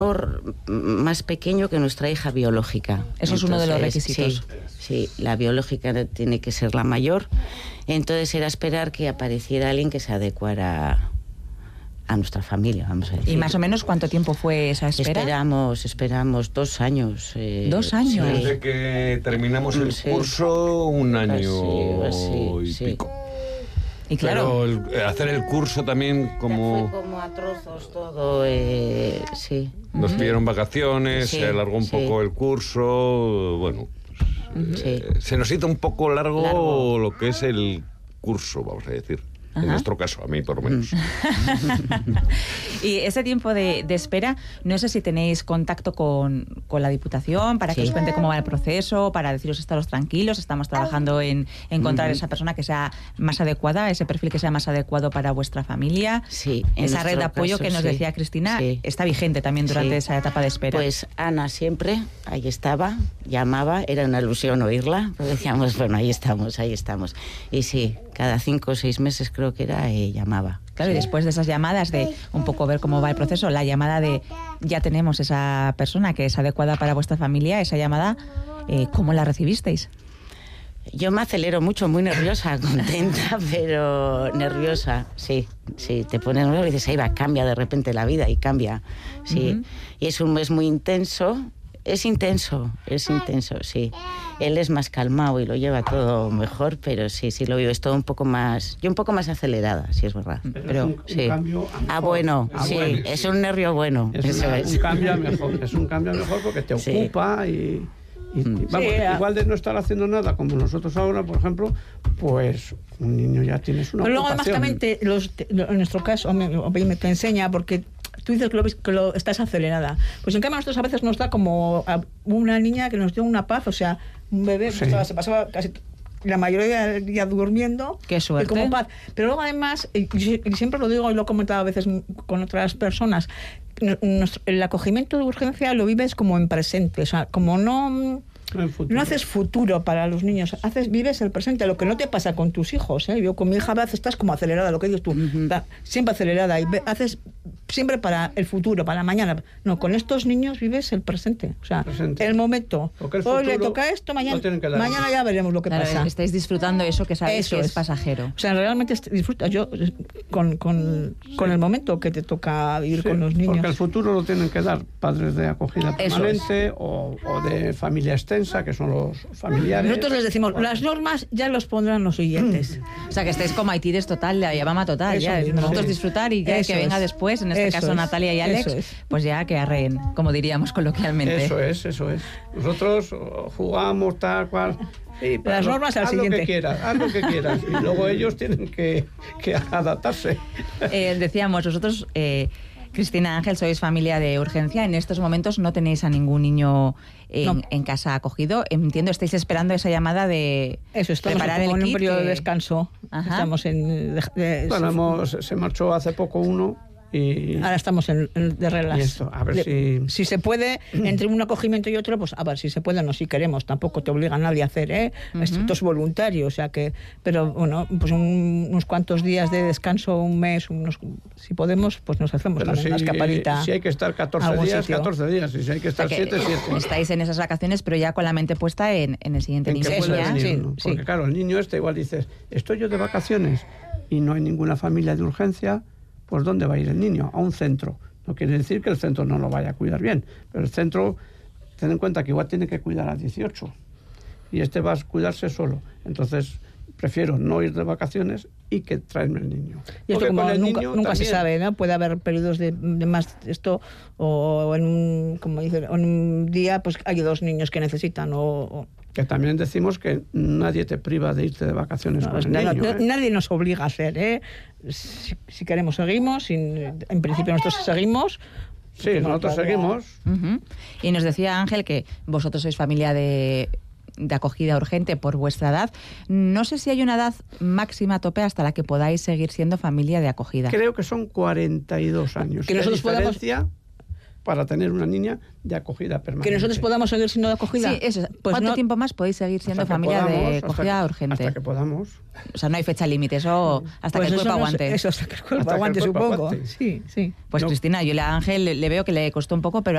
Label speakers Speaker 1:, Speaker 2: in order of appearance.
Speaker 1: más pequeño que nuestra hija biológica.
Speaker 2: Eso es uno de los requisitos.
Speaker 1: Sí, la biológica tiene que ser la mayor. Entonces era esperar que apareciera alguien que se adecuara a nuestra familia, vamos a decir.
Speaker 2: ¿Y más o menos cuánto tiempo fue esa espera?
Speaker 1: Esperamos 2 años.
Speaker 2: 2 años.
Speaker 3: Desde que terminamos el curso, 1 año y pico.
Speaker 2: Y claro,
Speaker 3: pero hacer el curso también como...
Speaker 1: Fue como a trozos todo, sí.
Speaker 3: Nos pidieron vacaciones, se alargó un poco el curso, bueno, se nos hizo un poco largo lo que es el curso, vamos a decir. En nuestro caso, a mí por lo menos.
Speaker 2: Y ese tiempo de espera, no sé si tenéis contacto con la Diputación para que os cuente cómo va el proceso, para deciros estaros tranquilos, estamos trabajando en encontrar esa persona que sea más adecuada, ese perfil que sea más adecuado para vuestra familia.
Speaker 1: Sí.
Speaker 2: Esa red de apoyo que nos decía Cristina está vigente también durante esa etapa de espera.
Speaker 1: Pues Ana siempre, ahí estaba, llamaba, era una ilusión oírla, pero decíamos, bueno, ahí estamos. Y sí, cada 5 o 6 meses creo que era, llamaba.
Speaker 2: Claro, y después de esas llamadas de un poco ver cómo va el proceso, la llamada de ya tenemos esa persona que es adecuada para vuestra familia, esa llamada, ¿cómo la recibisteis?
Speaker 1: Yo me acelero mucho, muy nerviosa, contenta, pero nerviosa, sí, te pones nerviosa y dices, ahí va, cambia de repente la vida y cambia, sí. Y es un mes muy intenso. Es intenso, sí. Él es más calmado y lo lleva todo mejor, pero sí lo vivo. Es todo un poco más acelerada, sí es verdad. Pero
Speaker 4: un cambio mejor.
Speaker 1: Bueno, es un nervio bueno.
Speaker 4: Un cambio mejor porque te ocupa y vamos, igual de no estar haciendo nada como nosotros ahora, por ejemplo, pues un niño ya tienes una
Speaker 5: pero
Speaker 4: ocupación.
Speaker 5: luego además también en nuestro caso me te enseña, porque tú dices que estás acelerada. Pues en cambio a nosotros a veces nos da como a una niña que nos dio una paz, o sea, un bebé se pasaba casi la mayoría del día durmiendo.
Speaker 2: Qué suerte.
Speaker 5: Como paz. Pero luego además, y siempre lo digo y lo he comentado a veces con otras personas, el acogimiento de urgencia lo vives como en presente, o sea, como no haces futuro para los niños, vives el presente, lo que no te pasa con tus hijos, ¿eh? Yo con mi hija a veces estás como acelerada, lo que dices tú, siempre acelerada, y haces siempre para el futuro, para la mañana. No, con estos niños vives el presente, o sea, el momento. Hoy le toca esto, mañana ya veremos lo que pasa.
Speaker 2: Estáis disfrutando eso que sabéis que es pasajero.
Speaker 5: O sea, realmente disfrutas yo con el momento que te toca vivir con los niños.
Speaker 4: Porque el futuro lo tienen que dar padres de acogida permanente o de familia extensa, que son los familiares.
Speaker 5: Nosotros les decimos, las normas ya los pondrán los siguientes.
Speaker 2: O sea, que estáis como Haitides total, la Yabama total, ya, nosotros disfrutar y ya el que venga después, en este caso Natalia y Alex, pues ya que arreen, como diríamos coloquialmente.
Speaker 4: Eso es. Nosotros jugamos tal cual. Sí,
Speaker 5: las normas al siguiente.
Speaker 4: Haz lo que quieras. Y luego ellos tienen que adaptarse.
Speaker 2: Decíamos, vosotros... Cristina, Ángel, sois familia de urgencia. En estos momentos no tenéis a ningún niño en casa acogido. Entiendo, estáis esperando esa llamada de preparar el kit.
Speaker 5: En un periodo de descanso. Estamos
Speaker 4: se marchó hace poco uno. Y
Speaker 5: ahora estamos de relax.
Speaker 4: Y esto, a ver
Speaker 5: si se puede, entre un acogimiento y otro, pues a ver si se puede, no si queremos, tampoco te obliga a nadie a hacer, esto es voluntario, o sea que, pero bueno, pues unos cuantos días de descanso, un mes, si podemos, pues nos hacemos también una escapadita.
Speaker 4: Si hay que estar 14 días,
Speaker 5: sitio.
Speaker 4: 14 días, y si hay que estar 7, 7.
Speaker 2: Estáis en esas vacaciones, pero ya con la mente puesta en el siguiente niño.
Speaker 4: Porque claro, el niño igual dices, estoy yo de vacaciones y no hay ninguna familia de urgencia. Pues ¿dónde va a ir el niño? A un centro. No quiere decir que el centro no lo vaya a cuidar bien, pero el centro, ten en cuenta que igual tiene que cuidar a 18 y va a cuidarse solo. Entonces, prefiero no ir de vacaciones y que traerme el niño.
Speaker 5: Y esto como nunca se sabe, ¿no? Puede haber periodos de más esto, o en un día pues hay 2 niños que necesitan,
Speaker 4: Que también decimos que nadie te priva de irte de vacaciones con el niño.
Speaker 5: Nadie nos obliga a hacer, Si queremos seguimos, en principio nosotros seguimos.
Speaker 4: Sí, nosotros seguimos.
Speaker 2: Y nos decía Ángel que vosotros sois familia de acogida urgente por vuestra edad. No sé si hay una edad máxima a tope hasta la que podáis seguir siendo familia de acogida.
Speaker 4: Creo que son 42 años.
Speaker 5: Que nosotros podamos...
Speaker 4: para tener una niña de acogida permanente.
Speaker 5: Que nosotros podamos seguir siendo de acogida.
Speaker 2: Sí, eso.
Speaker 5: Pues
Speaker 2: ¿Cuánto tiempo más podéis seguir siendo
Speaker 4: hasta que
Speaker 2: familia
Speaker 4: podamos,
Speaker 2: de acogida urgente?
Speaker 4: Hasta que podamos.
Speaker 2: O sea, no hay fecha límite, eso hasta
Speaker 5: Pues
Speaker 2: que el cuerpo aguante.
Speaker 5: Eso hasta que el cuerpo
Speaker 4: Hasta que el
Speaker 5: aguante,
Speaker 4: cuerpo
Speaker 5: supongo.
Speaker 4: aguante.
Speaker 5: Sí, sí.
Speaker 2: Pues
Speaker 4: No.
Speaker 2: Cristina, yo a Ángel le veo que le costó un poco, pero